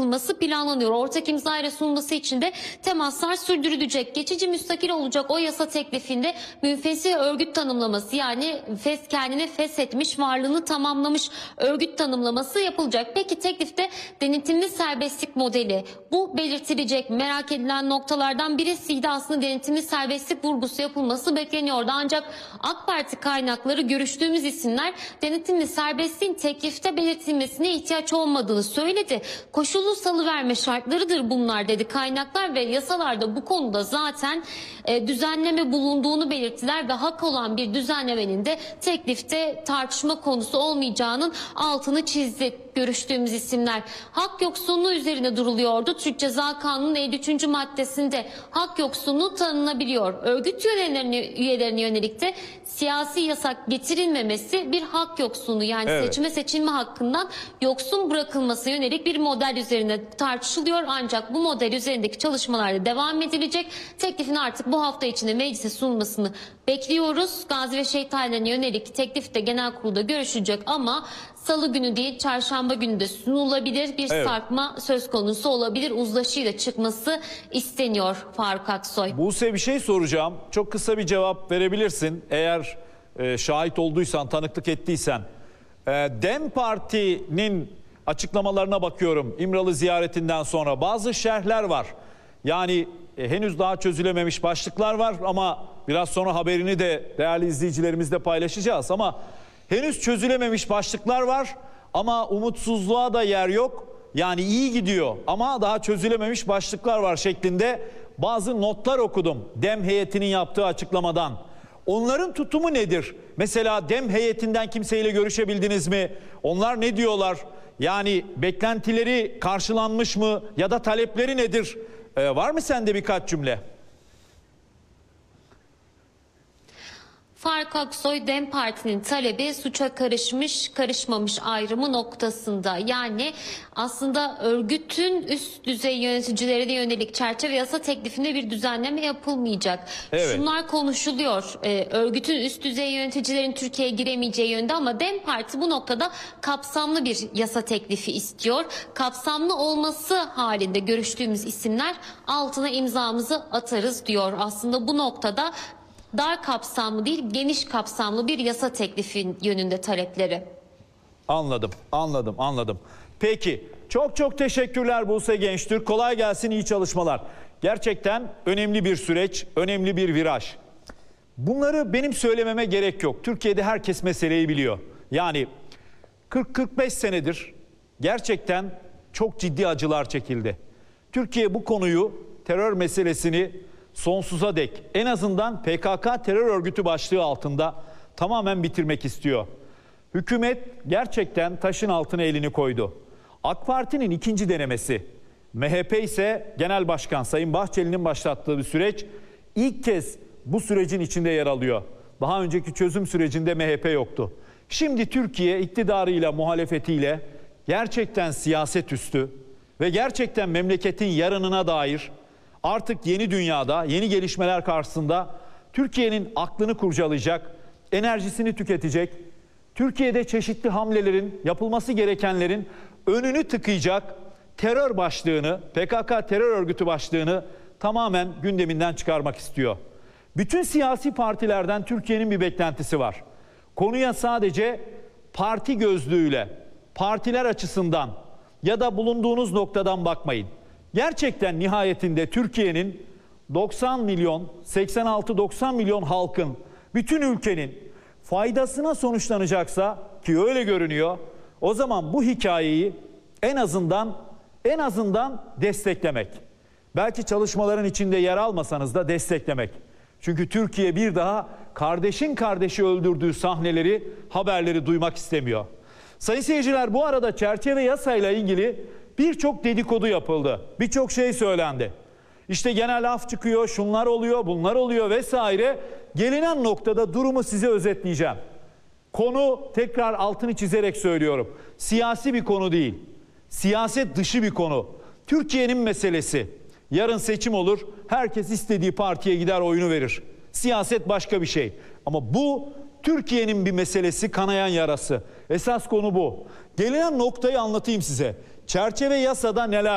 sunulması planlanıyor. Ortak imza ile sunulması için de temaslar sürdürülecek. Geçici müstakil olacak o yasa teklifinde münfesih örgüt tanımlaması, yani kendini feshetmiş, varlığını tamamlamış örgüt tanımlaması yapılacak. Peki teklifte denetimli serbestlik modeli bu belirtilecek. Merak edilen noktalardan birisiydi aslında, denetimli serbestlik vurgusu yapılması bekleniyordu. Ancak AK Parti kaynakları, görüştüğümüz isimler denetimli serbestliğin teklifte belirtilmesine ihtiyaç olmadığını söyledi. Koşullu salıverme şartlarıdır bunlar dedi kaynaklar ve yasalarda bu konuda zaten düzenleme bulunduğunu belirttiler ve hak olan bir düzenlemenin de teklifte tartışma konusu olmayacağının altını çizdi görüştüğümüz isimler. Hak yoksunluğu üzerine duruluyordu. Türk Ceza Kanunu'nun 53. maddesinde hak yoksunluğu tanınabiliyor. Örgüt üyelerine yönelik de siyasi yasak getirilmemesi bir hak yoksunluğu, yani seçime seçilme hakkından yoksun bırakılması yönelik bir model üzerine tartışılıyor. Ancak bu model üzerindeki çalışmalarda devam edilecek. Teklifin artık bu hafta içinde meclise sunulmasını bekliyoruz. Gazi ve şehit ailelerine yönelik teklif de genel kurulda görüşülecek ama salı günü değil çarşamba günü de sunulabilir. Bir sarkma söz konusu olabilir. Uzlaşıyla çıkması isteniyor Faruk Aksoy. Buse, bir şey soracağım. Çok kısa bir cevap verebilirsin. Eğer şahit olduysan, tanıklık ettiysen. DEM Parti'nin açıklamalarına bakıyorum İmralı ziyaretinden sonra. Bazı şerhler var. Yani henüz daha çözülememiş başlıklar var ama biraz sonra haberini de değerli izleyicilerimizle paylaşacağız. Ama henüz çözülememiş başlıklar var ama umutsuzluğa da yer yok. Yani iyi gidiyor ama daha çözülememiş başlıklar var şeklinde bazı notlar okudum DEM heyetinin yaptığı açıklamadan. Onların tutumu nedir? Mesela DEM heyetinden kimseyle görüşebildiniz mi? Onlar ne diyorlar? Yani beklentileri karşılanmış mı ya da talepleri nedir? Var mı sende birkaç cümle? Faruk Aksoy, DEM Parti'nin talebi suça karışmış karışmamış ayrımı noktasında. Yani aslında örgütün üst düzey yöneticilerine yönelik çerçeve yasa teklifinde bir düzenleme yapılmayacak. Şunlar konuşuluyor. Örgütün üst düzey yöneticilerin Türkiye'ye giremeyeceği yönde ama DEM Parti bu noktada kapsamlı bir yasa teklifi istiyor. Kapsamlı olması halinde görüştüğümüz isimler altına imzamızı atarız diyor. Aslında bu noktada dar kapsamlı değil, geniş kapsamlı bir yasa teklifi yönünde talepleri. Anladım. Peki, çok teşekkürler Buse Gençtürk. Kolay gelsin, iyi çalışmalar. Gerçekten önemli bir süreç, önemli bir viraj. Bunları benim söylememe gerek yok. Türkiye'de herkes meseleyi biliyor. Yani 40-45 senedir gerçekten çok ciddi acılar çekildi. Türkiye bu konuyu, terör meselesini sonsuza dek, en azından PKK terör örgütü başlığı altında tamamen bitirmek istiyor. Hükümet gerçekten taşın altına elini koydu. AK Parti'nin ikinci denemesi, MHP ise Genel Başkan Sayın Bahçeli'nin başlattığı bir süreç, ilk kez bu sürecin içinde yer alıyor. Daha önceki çözüm sürecinde MHP yoktu. Şimdi Türkiye iktidarıyla, muhalefetiyle gerçekten siyaset üstü ve gerçekten memleketin yarınına dair artık yeni dünyada, yeni gelişmeler karşısında Türkiye'nin aklını kurcalayacak, enerjisini tüketecek, Türkiye'de çeşitli hamlelerin, yapılması gerekenlerin önünü tıkayacak terör başlığını, PKK terör örgütü başlığını tamamen gündeminden çıkarmak istiyor. Bütün siyasi partilerden Türkiye'nin bir beklentisi var. Konuya sadece parti gözlüğüyle, partiler açısından ya da bulunduğunuz noktadan bakmayın. Gerçekten nihayetinde Türkiye'nin 90 milyon, 86-90 milyon halkın, bütün ülkenin faydasına sonuçlanacaksa, ki öyle görünüyor, o zaman bu hikayeyi en azından desteklemek. Belki çalışmaların içinde yer almasanız da desteklemek. Çünkü Türkiye bir daha kardeşin kardeşi öldürdüğü sahneleri, haberleri duymak istemiyor. Sayın seyirciler, bu arada çerçeve yasayla ilgili birçok dedikodu yapıldı. Birçok şey söylendi. İşte genel af çıkıyor, şunlar oluyor, bunlar oluyor vesaire. Gelinen noktada durumu size özetleyeceğim. Konu, tekrar altını çizerek söylüyorum, siyasi bir konu değil. Siyaset dışı bir konu. Türkiye'nin meselesi. Yarın seçim olur, herkes istediği partiye gider oyunu verir. Siyaset başka bir şey. Ama bu Türkiye'nin bir meselesi, kanayan yarası. Esas konu bu. Gelinen noktayı anlatayım size. Çerçeve yasada neler